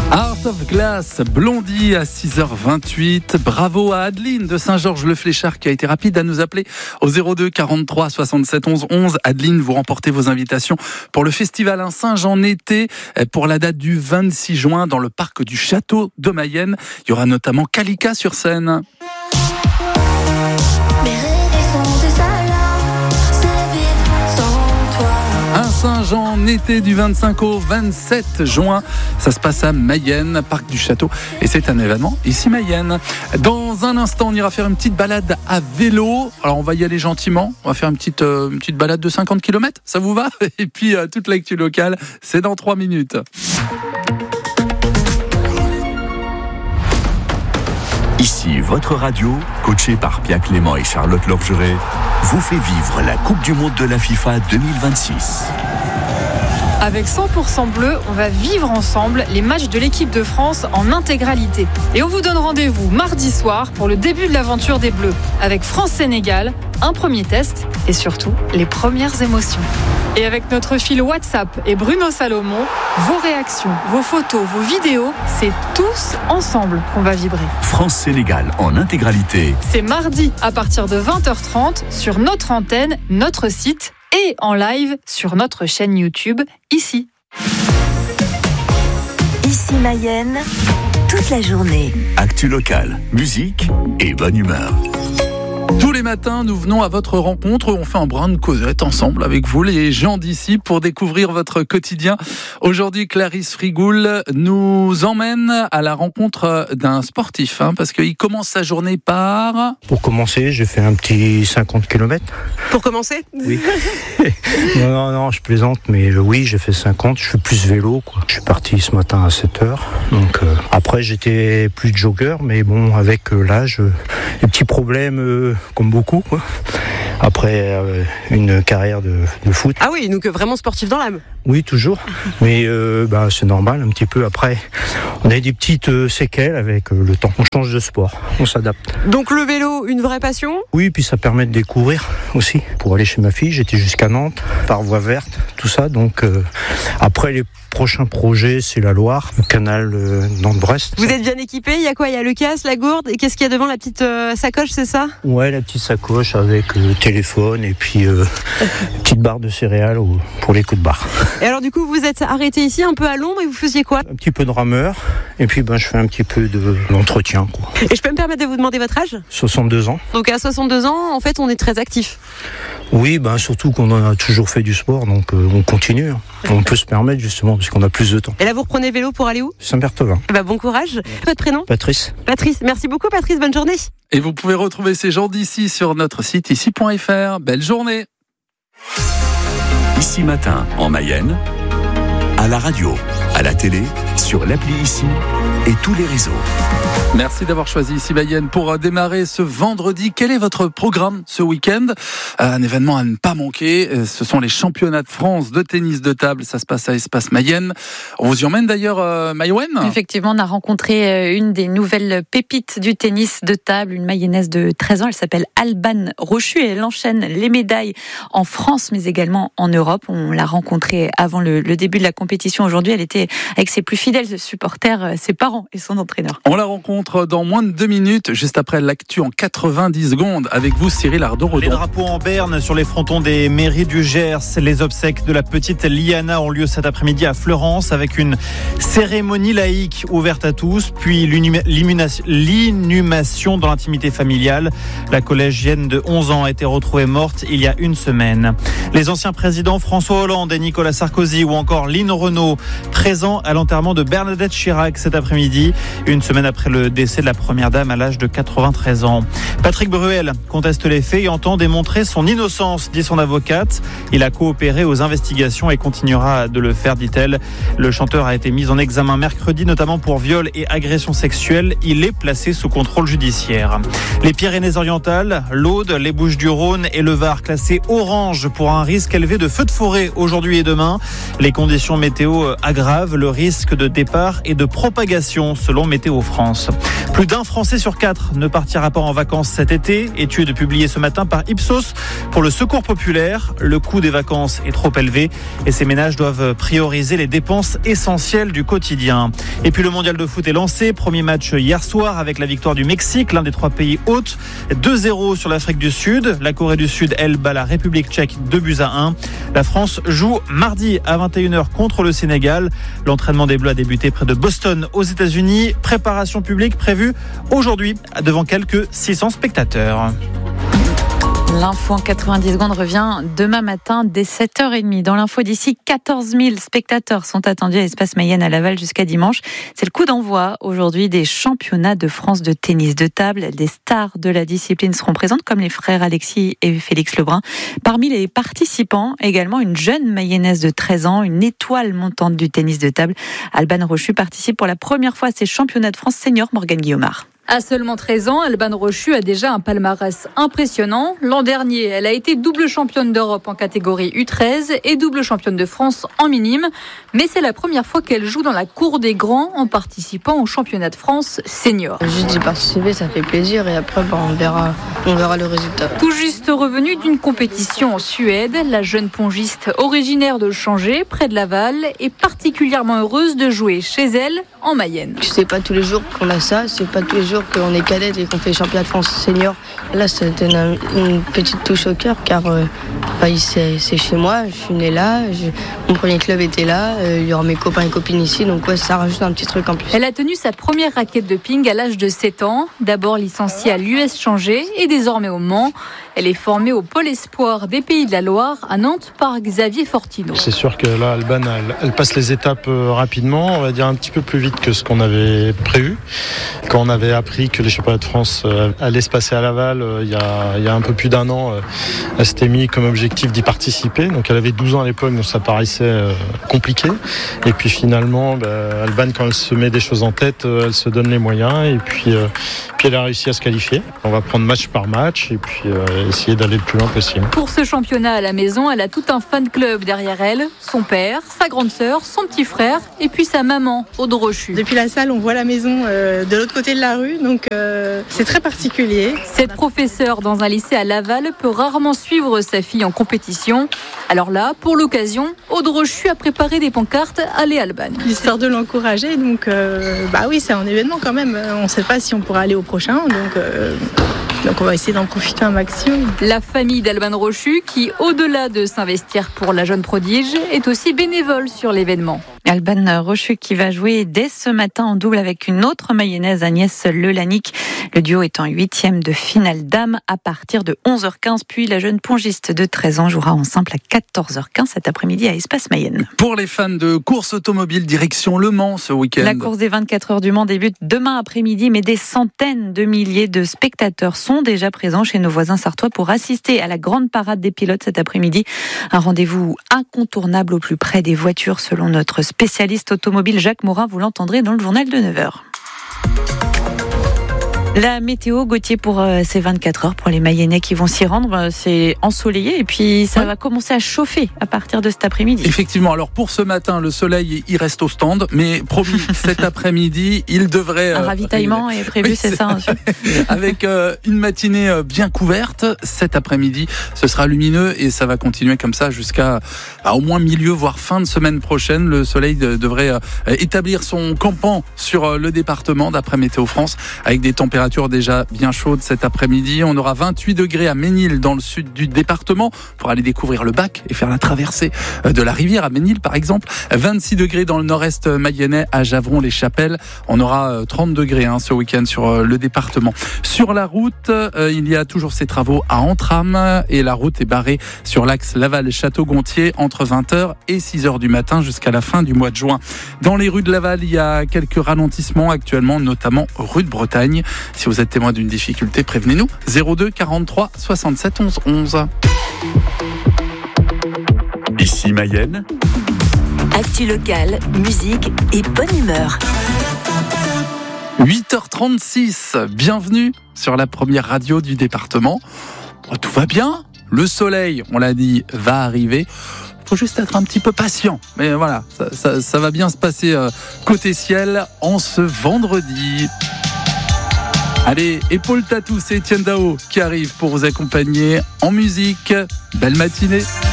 Art of Glass, Blondie à 6h28. Bravo à Adeline de Saint-Georges-le-Fléchard qui a été rapide à nous appeler au 02 43 67 11 11. Adeline, vous remportez vos invitations pour le festival Saint-Jean-Été pour la date du 26 juin dans le parc du Château de Mayenne. Il y aura notamment Kalika sur scène. Saint-Jean-Été du 25 au 27 juin. Ça se passe à Mayenne, parc du Château. Et c'est un événement ici Mayenne. Dans un instant, on ira faire une petite balade à vélo. Alors, on va y aller gentiment. On va faire une petite balade de 50 km. Ça vous va ? Et puis, toute l'actu locale, c'est dans 3 minutes. Ici, votre radio, coachée par Pia Clément et Charlotte Lorgeret, vous fait vivre la Coupe du Monde de la FIFA 2026. Avec 100% bleu, on va vivre ensemble les matchs de l'équipe de France en intégralité. Et on vous donne rendez-vous mardi soir pour le début de l'aventure des Bleus. Avec France-Sénégal, un premier test et surtout les premières émotions. Et avec notre fil WhatsApp et Bruno Salomon, vos réactions, vos photos, vos vidéos, c'est tous ensemble qu'on va vibrer. France-Sénégal en intégralité. C'est mardi à partir de 20h30 sur notre antenne, notre site et en live sur notre chaîne YouTube, ici. Ici Mayenne, toute la journée. Actu locale, musique et bonne humeur. Tous les matins, nous venons à votre rencontre. On fait un brin de causette ensemble avec vous, les gens d'ici, pour découvrir votre quotidien. Aujourd'hui, Clarisse Frigoul nous emmène à la rencontre d'un sportif, parce qu'il commence sa journée par... Pour commencer, j'ai fait un petit 50 km. Pour commencer ? Oui. Non, je plaisante, mais oui, j'ai fait 50. Je fais plus vélo, quoi. Je suis parti ce matin à 7h. Donc, après, j'étais plus jogger, mais bon, avec l'âge, les petits problèmes... comme beaucoup, quoi. Après une carrière de foot. Ah oui, donc vraiment sportif dans l'âme. Oui, toujours. Mais c'est normal, un petit peu. Après, on a des petites séquelles avec le temps. On change de sport, on s'adapte. Donc le vélo, une vraie passion ? Oui, puis ça permet de découvrir aussi. Pour aller chez ma fille, j'étais jusqu'à Nantes, par voie verte, tout ça. Donc après, les prochains projets, c'est la Loire, le canal Nantes-Brest. Vous êtes bien équipé ? Il y a quoi ? Il y a le casque, la gourde, et qu'est-ce qu'il y a devant, la petite sacoche, c'est ça ? Ouais, la petite sacoche avec le téléphone et puis petite barre de céréales pour les coups de barre. Et alors du coup, vous êtes arrêté ici, un peu à l'ombre, et vous faisiez quoi ? Un petit peu de rameur, et puis je fais un petit peu de l'entretien, quoi. Et je peux me permettre de vous demander votre âge ? 62 ans. Donc à 62 ans, en fait, on est très actif. Oui, surtout qu'on en a toujours fait du sport, donc on continue. On peut se permettre justement, parce qu'on a plus de temps. Et là, vous reprenez vélo pour aller où ? Saint-Berthevin. Bon courage. Ouais. Votre prénom ? Patrice. Patrice, merci beaucoup Patrice, bonne journée. Et vous pouvez retrouver ces gens d'ici sur notre site ici.fr. Belle journée. Ici matin en Mayenne, à la radio, à la télé, sur l'appli Ici et tous les réseaux. Merci d'avoir choisi Ici Mayenne pour démarrer ce vendredi. Quel est votre programme ce week-end ? Un événement à ne pas manquer. Ce sont les championnats de France de tennis de table. Ça se passe à Espace Mayenne. On vous y emmène d'ailleurs, Maïwen ? Effectivement, on a rencontré une des nouvelles pépites du tennis de table, une Mayonnaise de 13 ans. Elle s'appelle Alban Rochu et elle enchaîne les médailles en France, mais également en Europe. On l'a rencontrée avant le début de la compétition. Aujourd'hui, elle était avec ses plus fidèles supporters, ses parents et son entraîneur. On la rencontre dans moins de 2 minutes, juste après l'actu en 90 secondes. Avec vous, Cyril Ardon-Redon. Les drapeaux en berne sur les frontons des mairies du Gers. Les obsèques de la petite Liana ont lieu cet après-midi à Fleurance avec une cérémonie laïque ouverte à tous, puis l'inhumation dans l'intimité familiale. La collégienne de 11 ans a été retrouvée morte il y a une semaine. Les anciens présidents François Hollande et Nicolas Sarkozy ou encore Lynn Renault présents à l'enterrement de Bernadette Chirac cet après-midi, une semaine après le décès de la première dame à l'âge de 93 ans. Patrick Bruel conteste les faits et entend démontrer son innocence, dit son avocate. Il a coopéré aux investigations et continuera de le faire, dit-elle. Le chanteur a été mis en examen mercredi, notamment pour viol et agression sexuelle. Il est placé sous contrôle judiciaire. Les Pyrénées-Orientales, l'Aude, les Bouches-du-Rhône et le Var classés orange pour un risque élevé de feux de forêt aujourd'hui et demain. Les conditions météo aggravent le risque de départ et de propagation, selon Météo France. Plus d'un Français sur 4 ne partira pas en vacances cet été. Étude publiée ce matin par Ipsos pour le Secours populaire. Le coût des vacances est trop élevé et ces ménages doivent prioriser les dépenses essentielles du quotidien. Et puis le mondial de foot est lancé. Premier match hier soir avec la victoire du Mexique, l'un des 3 pays hôtes. 2-0 sur l'Afrique du Sud. La Corée du Sud, elle, bat la République tchèque 2-1. La France joue mardi à 21h contre le Sénégal. L'entraînement des Bleus a débuté près de Boston aux États-Unis. Préparation publique prévue aujourd'hui devant quelques 600 spectateurs. L'info en 90 secondes revient demain matin dès 7h30. Dans l'info d'ici, 14 000 spectateurs sont attendus à l'Espace Mayenne à Laval jusqu'à dimanche. C'est le coup d'envoi aujourd'hui des championnats de France de tennis de table. Des stars de la discipline seront présentes comme les frères Alexis et Félix Lebrun. Parmi les participants, également une jeune Mayennaise de 13 ans, une étoile montante du tennis de table. Alban Rochu participe pour la première fois à ces championnats de France senior. Morgane Guillaumard. À seulement 13 ans, Alban Rochu a déjà un palmarès impressionnant. L'an dernier, elle a été double championne d'Europe en catégorie U13 et double championne de France en minime. Mais c'est la première fois qu'elle joue dans la cour des grands en participant au championnat de France senior. Juste d'y participer, ça fait plaisir et après on verra le résultat. Tout juste revenue d'une compétition en Suède, la jeune pongiste originaire de Changé, près de Laval, est particulièrement heureuse de jouer chez elle en Mayenne. C'est pas tous les jours qu'on a ça, c'est pas tous les jours qu'on est cadette et qu'on fait championnat de France senior. Là, ça donne une petite touche au cœur car c'est chez moi, je suis née là, mon premier club était là, il y aura mes copains et copines ici, donc ouais, ça rajoute un petit truc en plus. Elle a tenu sa première raquette de ping à l'âge de 7 ans, d'abord licenciée à l'US Changé et désormais au Mans. Elle est formée au pôle espoir des Pays de la Loire à Nantes par Xavier Fortino. C'est sûr que là, Alban, elle passe les étapes rapidement, on va dire un petit peu plus vite que ce qu'on avait prévu. Quand on avait appris que les championnats de France allaient se passer à Laval, il y a un peu plus d'un an, elle s'était mis comme objectif d'y participer. Donc elle avait 12 ans à l'époque, donc ça paraissait compliqué. Et puis finalement, Alban, quand elle se met des choses en tête, elle se donne les moyens et puis elle a réussi à se qualifier. On va prendre match par match et puis essayer d'aller le plus loin possible. Pour ce championnat à la maison, elle a tout un fan club derrière elle. Son père, sa grande sœur, son petit frère et puis sa maman, Aude Rochu. Depuis la salle, on voit la maison de l'autre côté de la rue, donc c'est très particulier. Cette professeure dans un lycée à Laval peut rarement suivre sa fille en compétition. Alors là, pour l'occasion, Aude Rochu a préparé des pancartes Allez Alban. L'histoire de l'encourager, donc oui, c'est un événement quand même. On ne sait pas si on pourra aller au prochain, donc on va essayer d'en profiter un maximum. La famille d'Alban Rochu, qui, au-delà de s'investir pour la jeune prodige, est aussi bénévole sur l'événement. Alban Rochu qui va jouer dès ce matin en double avec une autre Mayonnaise, Agnès Lelanic. Le duo est en 8e de finale dames à partir de 11h15. Puis la jeune pongiste de 13 ans jouera en simple à 14h15 cet après-midi à Espace Mayenne. Pour les fans de course automobile, direction Le Mans ce week-end. La course des 24 heures du Mans débute demain après-midi, mais des centaines de milliers de spectateurs sont déjà présents chez nos voisins sartois pour assister à la grande parade des pilotes cet après-midi. Un rendez-vous incontournable au plus près des voitures selon notre spécialiste automobile Jacques Morin. Vous l'entendrez dans le journal de 9h. La météo, Gauthier, pour ces 24 heures, pour les Mayennais qui vont s'y rendre, c'est ensoleillé et puis ça va commencer à chauffer à partir de cet après-midi. Effectivement, alors pour ce matin, le soleil, il reste au stand, mais promis, cet après-midi, il devrait... Un ravitaillement est prévu, c'est ça, monsieur. Avec une matinée bien couverte, cet après-midi, ce sera lumineux et ça va continuer comme ça jusqu'à au moins milieu, voire fin de semaine prochaine. Le soleil devrait établir son campement sur le département, d'après Météo France, avec des températures déjà bien chaudes cet après-midi. On aura 28 degrés à Ménil dans le sud du département pour aller découvrir le bac et faire la traversée de la rivière à Ménil par exemple. 26 degrés dans le nord-est mayennais à Javron-les-Chapelles. On aura 30 degrés ce week-end sur le département. Sur la route, il y a toujours ces travaux à Entrammes et la route est barrée sur l'axe Laval-Château-Gontier entre 20h et 6h du matin jusqu'à la fin du mois de juin. Dans les rues de Laval, il y a quelques ralentissements actuellement, notamment rue de Bretagne. Si vous êtes témoin d'une difficulté, prévenez-nous. 02 43 67 11 11. Ici Mayenne. Actu locale, musique et bonne humeur. 8h36, bienvenue sur la première radio du département. Tout va bien, le soleil, on l'a dit, va arriver. faut juste être un petit peu patient. Mais voilà, ça va bien se passer côté ciel en ce vendredi. Allez, épaule tatou, c'est Etienne Dao qui arrive pour vous accompagner en musique. Belle matinée.